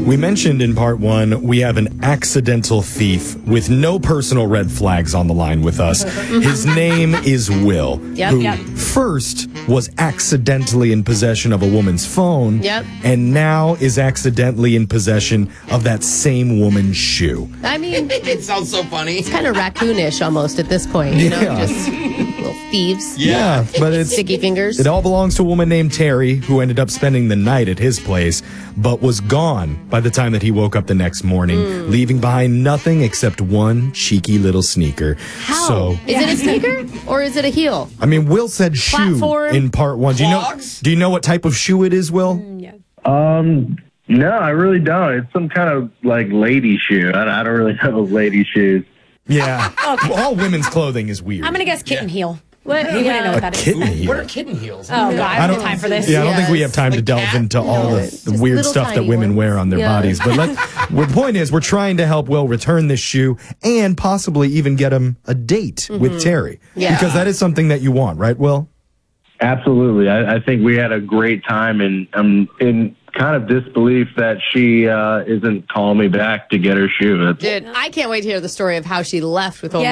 We mentioned in part one, we have an accidental thief with no personal red flags on the line with us. His name is Will, who first was accidentally in possession of a woman's phone, and now is accidentally in possession of that same woman's shoe. I mean, it sounds so funny. It's kind of raccoonish almost at this point, you know, just little thieves. Yeah, but it's sticky fingers. It all belongs to a woman named Terry, who ended up spending the night at his place, but was gone by the time that he woke up the next morning, leaving behind nothing except one cheeky little sneaker. How? So, is it a sneaker or is it a heel? I mean, Will said shoe Platform? in part one. Do you know what type of shoe it is, Will? No, I really don't. It's some kind of like lady shoe. I don't really know lady shoes. Yeah. All women's clothing is weird. I'm going to guess kitten heel. What? You wouldn't know what that is. Kitten heel. What are kitten heels? Oh, God, I don't have time for this. Yeah, I don't think we have time to delve into all the weird little stuff that tiny women ones. wear on their bodies. But the point is, we're trying to help Will return this shoe and possibly even get him a date with Terry. Yeah. Because that is something that you want, right, Will? Absolutely. I think we had a great time, and I'm in kind of disbelief that she isn't calling me back to get her shoe. Dude, I can't wait to hear the story of how she left with only